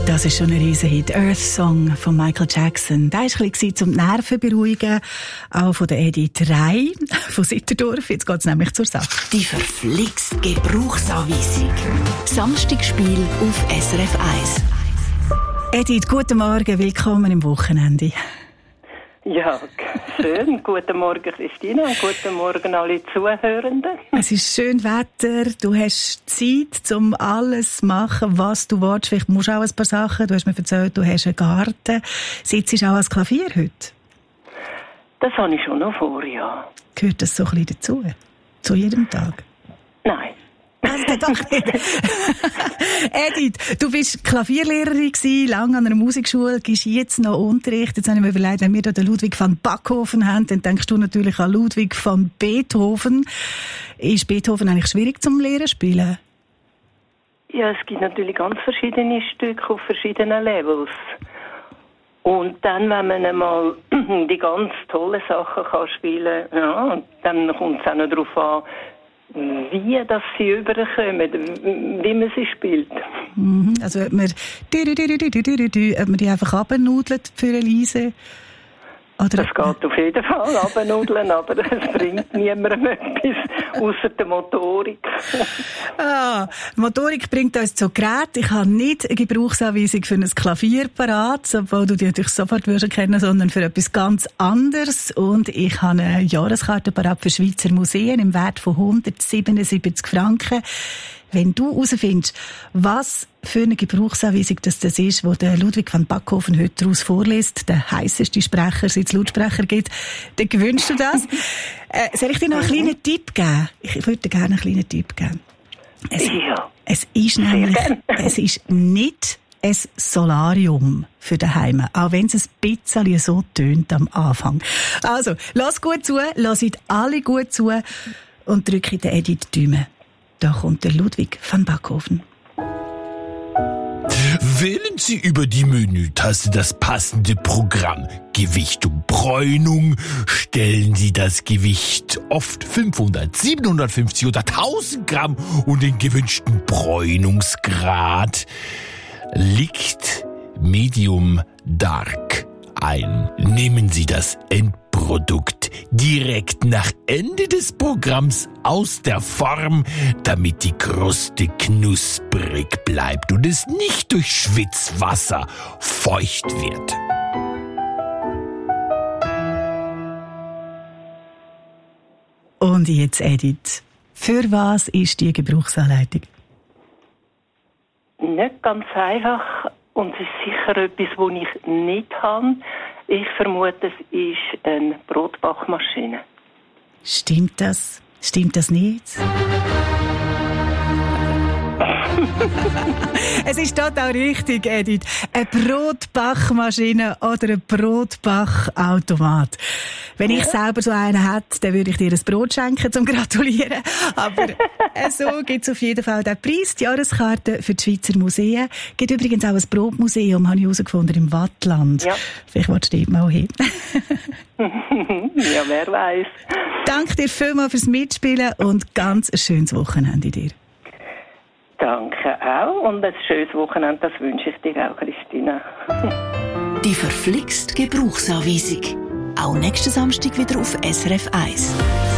Das ist schon ein Riesenhit. Earth Song von Michael Jackson. Der war ein bisschen zum Nerven beruhigen, auch von der Edith Rey von Sitterdorf. Jetzt geht es nämlich zur Sache. Die verflixt Gebrauchsanweisung. Samstagspiel auf SRF 1. Edith, guten Morgen, willkommen im Wochenende. Ja, schön. Guten Morgen, Christina, und guten Morgen alle Zuhörenden. Es ist schön Wetter, du hast Zeit, um alles zu machen, was du willst. Vielleicht musst du auch ein paar Sachen. Du hast mir erzählt, du hast einen Garten. Sitzt du auch ans Klavier heute? Das habe ich schon noch vor, ja. Gehört das so ein bisschen dazu? Zu jedem Tag? Nein. Also doch nicht. Edith, du bist Klavierlehrerin gewesen, lange an einer Musikschule, gibst jetzt noch Unterricht. Jetzt habe ich mir überlegt, wenn wir da den Ludwig van Backhoven haben, dann denkst du natürlich an Ludwig van Beethoven. Ist Beethoven eigentlich schwierig zum Lehren spielen? Ja, es gibt natürlich ganz verschiedene Stücke auf verschiedenen Levels. Und dann, wenn man einmal die ganz tollen Sachen kann spielen kann, ja, dann kommt es auch noch darauf an, wie das sie überkommen, wie man sie spielt. Also ob man die einfach abnudelt für eine Leise? Oder das geht auf jeden Fall abnudeln, aber es bringt niemandem etwas, ausser der Motorik. Motorik bringt uns zu Geräten. Ich habe nicht eine Gebrauchsanweisung für ein Klavier parat, obwohl du die natürlich sofort wirst kennen, sondern für etwas ganz anderes. Und ich habe eine Jahreskarte parat für Schweizer Museen im Wert von 177 Franken. Wenn du herausfindest, was für eine Gebrauchsanweisung das ist, wo der Ludwig van Backhoven heute daraus vorliest, der heisseste Sprecher, seit es Lautsprecher gibt, dann gewünschst du das. Soll ich dir noch einen kleinen Tipp geben? Ich würde dir gerne einen kleinen Tipp geben. Es ist nämlich, es ist nicht ein Solarium für daheim, auch wenn es ein bisschen so tönt am Anfang. Also, lass gut zu, lasst alle gut zu und drücke der Edith die Daumen. Da kommt der Ludwig van Backhoven. Wählen Sie über die Menütaste das passende Programm. Gewicht und Bräunung. Stellen Sie das Gewicht oft 500, 750 oder 1000 Gramm und den gewünschten Bräunungsgrad. Liegt Medium Dark ein. Nehmen Sie das Endprodukt direkt nach Ende des Programms aus der Form, damit die Kruste knusprig bleibt und es nicht durch Schwitzwasser feucht wird. Und jetzt, Edith, für was ist die Gebrauchsanleitung? Nicht ganz einfach und es ist sicher etwas, das ich nicht habe. Ich vermute, es ist eine Brotbackmaschine. Stimmt das? Stimmt das nicht? Es ist total richtig, Edith. Eine Brotbachmaschine oder ein Brotbachautomat. Wenn ich selber so einen hätte, dann würde ich dir ein Brot schenken zum Gratulieren. Aber so gibt es auf jeden Fall den Preis. Die Jahreskarte für die Schweizer Museen. Es gibt übrigens auch ein Brotmuseum, habe ich herausgefunden, im Wattland. Ja. Vielleicht willst du dort mal hin. Ja, wer weiß. Danke dir vielmals fürs Mitspielen und ganz ein schönes Wochenende dir. Danke auch und ein schönes Wochenende, das wünsche ich dir auch, Christina. Die verflixt Gebrauchsanweisung. Auch nächsten Samstag wieder auf SRF 1.